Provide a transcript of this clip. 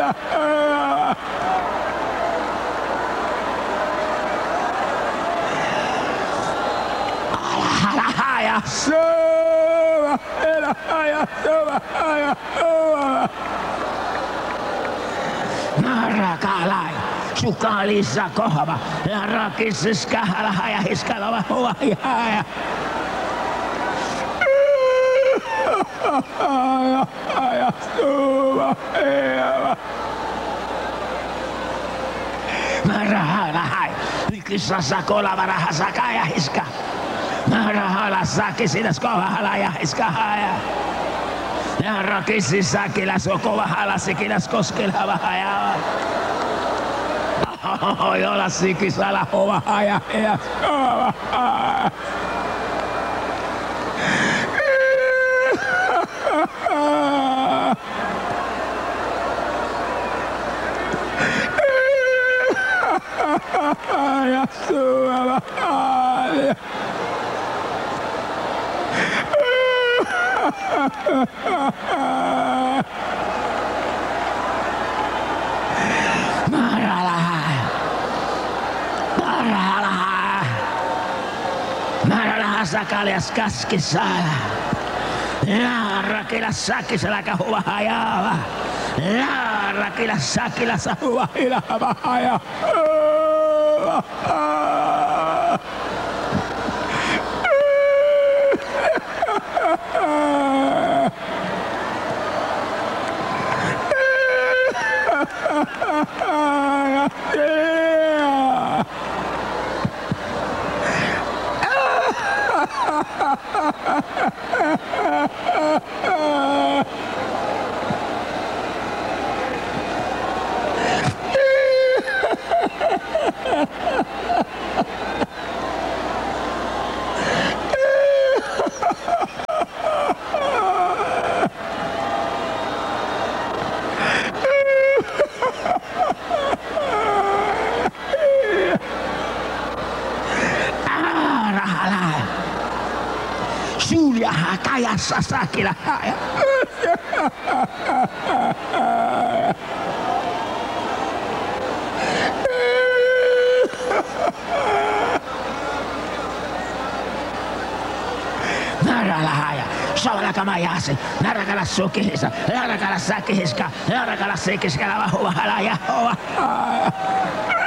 Narakalai, sukalisa kohava, rakissis kahala ja hiskalava huaja. Marahalai, kisasa kolava rahasaka ja hiska. Marahala saki sidas kovahala ja hiskahaya. Ja rakisissa kilas kovahala sikilas koskelava haja. Jolla sikisala hovahaja ja kovaha. Ja suova. Maralaha sakalias kaskisala. Laara kilas sakisala kahuva hajava. Laara kilas sakila sahuva hilava haja. Julia kaya sasakila haya. Naralahaya, Shavalamayasi, Narakala Sukisa, Narakala Sakiska, Narakala Sekiska, Hova Halaya.